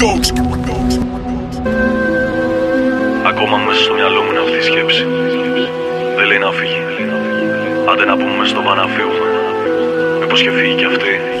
Ακόμα μέσα στο μυαλό μου είναι αυτή η σκέψη. Δεν λέει να φύγει. Άντε να πούμε στο βαν να φύγουμε. Μήπως και φύγει κι αυτή.